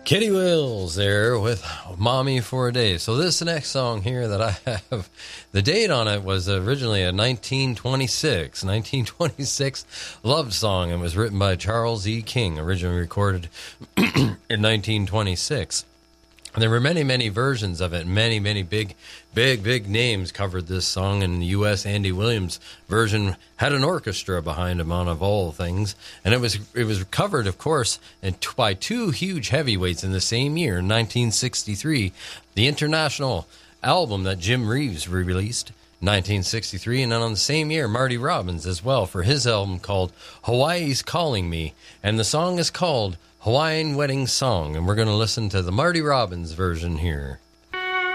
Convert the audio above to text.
Kitty Wills there with Mommy for a Day. So this next song here that I have, the date on it was originally a 1926 love song and was written by Charles E. King, originally recorded in 1926. And there were many, many versions of it. Many, many big names covered this song. In the U.S., Andy Williams' version had an orchestra behind him, on of all things. And it was covered, of course, by two huge heavyweights in the same year, 1963. The international album that Jim Reeves released, 1963. And then on the same year, Marty Robbins as well, for his album called Hawaii's Calling Me. And the song is called Hawaiian Wedding Song, and we're going to listen to the Marty Robbins version here.